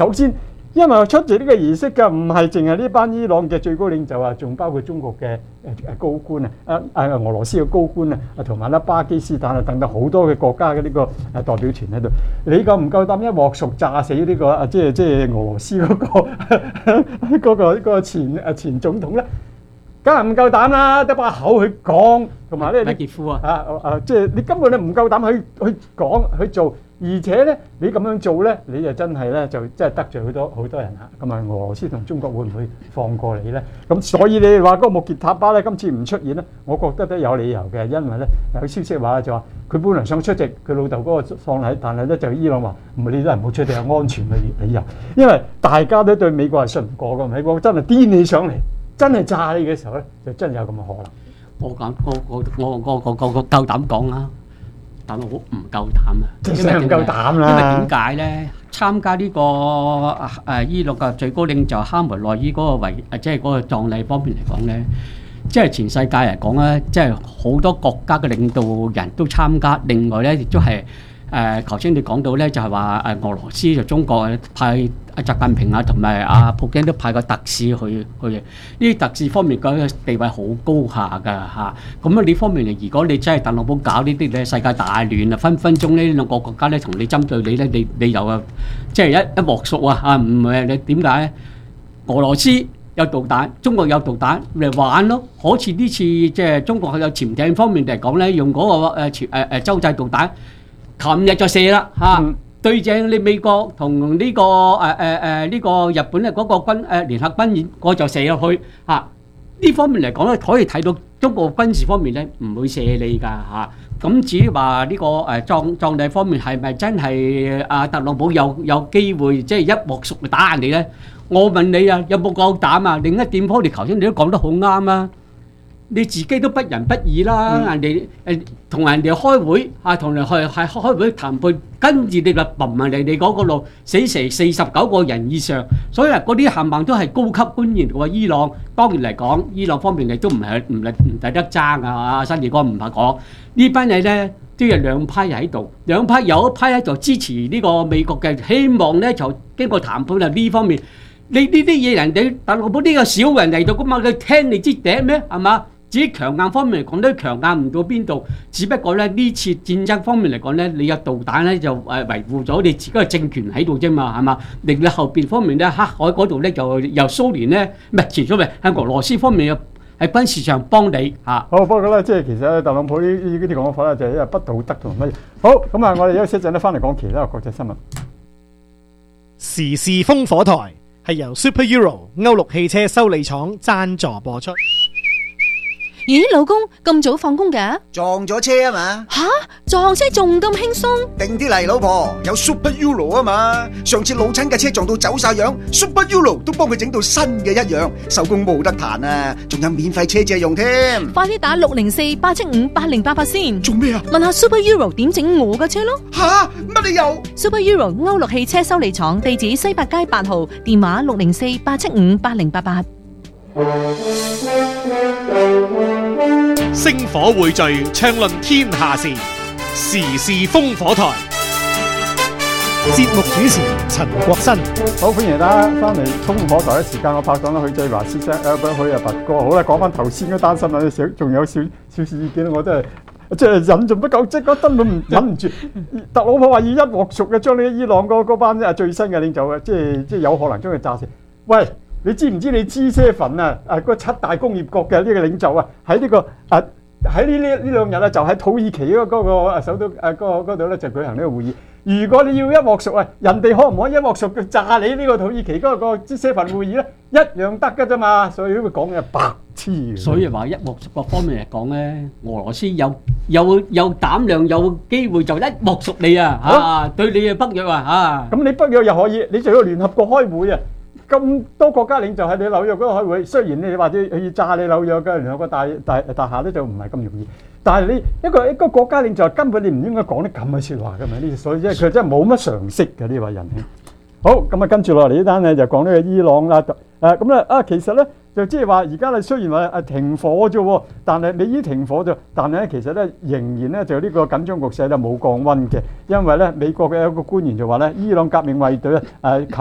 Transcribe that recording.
首先，因為出席呢個儀式嘅唔係淨係呢班伊朗嘅最高領袖啊，仲包括中國嘅高官啊，俄羅斯嘅高官啊，同埋咧巴基斯坦啊等等好多嘅國家嘅呢個代表團喺度。你夠唔夠膽一鑊熟炸死呢個即係俄羅斯嗰個前總統咧？梗係唔夠膽啦，得把口去講，同埋咧， 傑夫即係你根本你唔夠膽去講去做，而且咧你咁樣做咧，你就真係咧就真係得罪好多人嚇。咁啊，俄羅斯同中國會唔會放過你咧？咁所以你話嗰個穆傑塔巴咧今次唔出現咧，我覺得都有理由嘅，因為咧有消息話就話佢本來想出席佢老豆嗰個喪禮，但係咧就伊朗話唔係，你都係唔好出席，有安全嘅理由，因為大家都對美國係信唔過㗎，美國真係癲你上嚟。真係炸你嘅時候咧，就真係有咁嘅可能。 我夠膽講啦，但我唔夠膽啊！ 真係唔夠膽啦！ 因為點解咧？參加呢個伊朗嘅最高領袖哈梅內伊嗰個即係嗰個葬禮方面嚟講咧，即係全世界嚟講咧，即係好多國家嘅領導人都參加。另外咧，亦都係頭先你講到咧，就係話俄羅斯就中國派阿習近平啊，同埋阿普京都派個特使去，呢啲特使方面嘅地位好高下㗎嚇。咁啊呢方面嚟，如果你真係特朗普搞呢啲咧，世界大亂啊，分分鐘呢兩個國家咧同你針對你咧，你又啊即係一鑊熟啊嚇！唔係你點解咧？俄羅斯有導彈，中國有導彈嚟玩咯。好似呢次即係中國有潛艇方面嚟講咧，用嗰個洲際導彈，琴日就射啦嚇。對正你美國同呢個呢個日本嘅嗰個聯合軍演，我就射入去嚇。呢方面嚟講咧，可以睇到中國軍事方面咧唔會射你㗎嚇。咁至於話呢個葬禮方面係咪真係特朗普有機會即係一鑊熟打人哋咧？我問你啊，有冇夠膽啊？另一點方面，頭先你都講得好啱啊！你自己都不仁不義啦，人哋同人哋開會同人係開會談判，跟住你就揼人哋嗰個路死成49個人以上，所以嗰啲冚唪唥都係高級官員喎。伊朗當然嚟講，伊朗方面亦都唔抵得爭啊！新義哥唔怕講，呢班嘢咧都有兩批喺度，兩批有一批咧就支持呢個美國嘅，希望咧就經過談判啊呢方面，你呢啲嘢人哋特朗普呢個小人嚟到㗎嘛，佢聽你支笛咩係嘛？至於強硬方面嚟講，都強硬唔到邊度，只不過咧呢次戰爭方面嚟講咧，你有導彈咧就維護咗你自己嘅政權喺度啫嘛，係嘛？令你後邊方面咧，黑海嗰度咧就由蘇聯咧唔係前蘇聯喺俄羅斯方面喺軍事上幫你嚇。 好，不過咧即係其實特朗普呢啲講法咧就係因為不道德同乜嘢。好，咁啊，我哋休息一陣咧，翻嚟講其他國際新聞。 時事烽火台係由 Super Euro 歐陸汽車修理廠贊助播出。 咦，老公咁早放工嘅？ 撞咗車啊嘛！ 吓，撞車仲咁輕鬆？ 定啲嚟，老婆，有 Super Euro 啊嘛！上次老親嘅車撞到走晒樣 ，Super Euro 都幫佢整到新嘅一樣，手工冇得彈啊！仲有免費車借用添。 快啲打604-875-8088先。 做咩啊？ 問下 Super Euro 點整我嘅車咯。 吓，乜你又 ？Super Euro 歐陸汽車修理廠，地址西八街8號，電話604-875-8088。 星火匯聚，暢論天下事，時事烽火台。節目主持陳國新。 好，歡迎大家翻嚟烽火台嘅時間，我拍檔啦許繼華先生，Albert 許拔哥。好啦，講翻頭先嗰單新聞，仲有少意見，我真係即係忍仲不夠，即係根本唔忍唔住。特朗普話要一鑊熟嘅，將呢伊朗嗰班最新嘅領袖啊，即係有可能將佢炸死。喂！你知唔知你 G7 啊？嗰7大工業國嘅呢個領袖啊，喺呢個喺呢兩日咧，就喺土耳其嗰個首都嗰度咧，就舉行呢個會議。如果你要一鑊熟啊，人哋可唔可以一鑊熟嘅炸你呢個土耳其嗰個 G7 會議咧？一樣得㗎啫嘛。所以佢講嘅白痴。 所以話一鑊熟個方面嚟講咧，俄羅斯有膽量有機會就一鑊熟你啊！對你嘅北約啊！ 咁你北約又可以，你就要聯合國開會啊！咁多國家領袖喺你紐約嗰度開會，雖然你或者去炸你紐約嘅聯合國大廈咧，就唔係咁容易。但係你一個國家領袖根本你唔應該講啲咁嘅説話㗎嘛，呢所以即係佢真係冇乜常識嘅呢位人。好，咁啊跟住落嚟呢單咧就講呢個伊朗啦。咁咧其實咧就即係話而家咧雖然話停火啫喎，但係你已停火咗，但係咧其實咧仍然咧就呢個緊張局勢咧冇降溫嘅，因為咧美國嘅一個官員就話咧伊朗革命衛隊